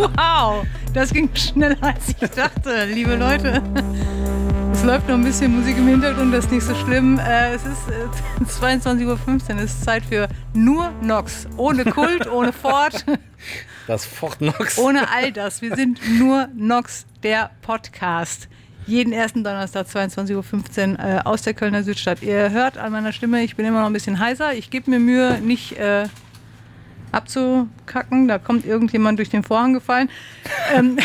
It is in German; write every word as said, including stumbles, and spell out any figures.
Wow, das ging schneller als ich dachte, liebe Leute. Es läuft noch ein bisschen Musik im Hintergrund, das ist nicht so schlimm. Äh, es ist äh, zweiundzwanzig Uhr fünfzehn, es ist Zeit für nur Nox. Ohne Kult, ohne Ford. Das Fort Knox. Ohne all das. Wir sind nur Nox, der Podcast. Jeden ersten Donnerstag, zweiundzwanzig Uhr fünfzehn äh, aus der Kölner Südstadt. Ihr hört an meiner Stimme, ich bin immer noch ein bisschen heiser. Ich gebe mir Mühe, nicht äh, abzukacken. Da kommt irgendjemand durch den Vorhang gefallen. ähm,